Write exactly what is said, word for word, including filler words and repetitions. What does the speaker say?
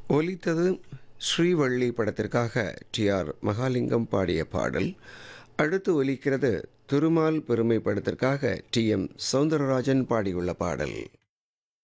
ஒலித்தது ஸ்ரீவள்ளி படத்திற்காக D R Mahalingam பாடிய பாடல். அடுத்து ஒலிக்கிறது திருமால் பெருமை படத்திற்காக டி எம் சௌந்தரராஜன் பாடியுள்ள பாடல்.